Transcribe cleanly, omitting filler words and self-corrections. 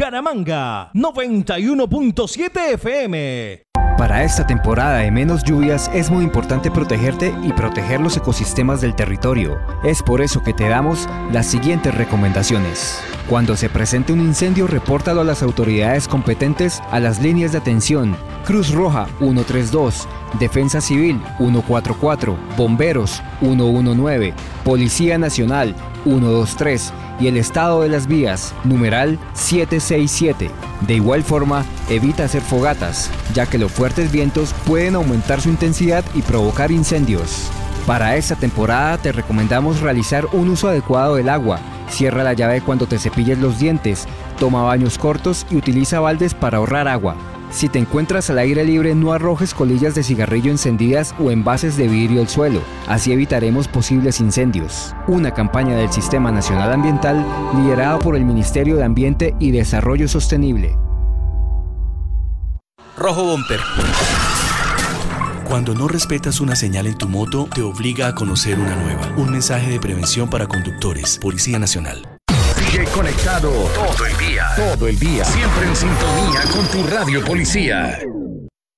Bucaramanga, 91.7 FM. Para esta temporada de menos lluvias es muy importante protegerte y proteger los ecosistemas del territorio. Es por eso que te damos las siguientes recomendaciones. Cuando se presente un incendio, repórtalo a las autoridades competentes, a las líneas de atención: Cruz Roja 132, Defensa Civil 144, Bomberos 119, Policía Nacional 123 y el estado de las vías, numeral 767. De igual forma, evita hacer fogatas, ya que los fuertes vientos pueden aumentar su intensidad y provocar incendios. Para esta temporada te recomendamos realizar un uso adecuado del agua. Cierra la llave cuando te cepilles los dientes, toma baños cortos y utiliza baldes para ahorrar agua. Si te encuentras al aire libre, no arrojes colillas de cigarrillo encendidas o envases de vidrio al suelo, así evitaremos posibles incendios. Una campaña del Sistema Nacional Ambiental liderada por el Ministerio de Ambiente y Desarrollo Sostenible. Rojo Bumper. Cuando no respetas una señal en tu moto, te obliga a conocer una nueva. Un mensaje de prevención para conductores. Policía Nacional. Sigue conectado todo el día. Siempre en sintonía con tu radio policía.